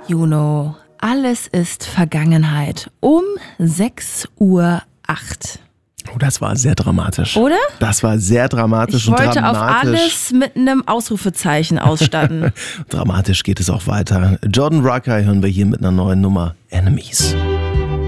Juno, alles ist Vergangenheit. Um 6:08 Uhr. Oh, das war sehr dramatisch. Oder? Das war sehr dramatisch und Ich dramatisch. wollte auf alles mit einem Ausrufezeichen ausstatten. Dramatisch geht es auch weiter. Jordan Rakei hören wir hier mit einer neuen Nummer, Enemies.